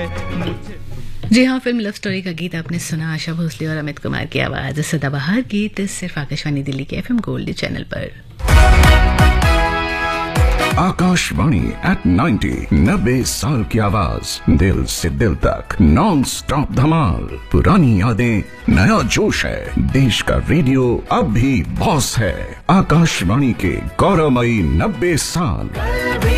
जी हाँ, film love story का गीत आपने सुना। आशा भोसले और अमित कुमार की आवाज। सदाबहार गीत सिर्फ आकाशवाणी दिल्ली के FM गोल्ड चैनल पर। आकाशवाणी एट 90 साल की आवाज, दिल से दिल तक नॉन स्टॉप धमाल। पुरानी यादें, नया जोश है। देश का रेडियो अब भी बॉस है। आकाशवाणी के गौरवमयी 90 साल।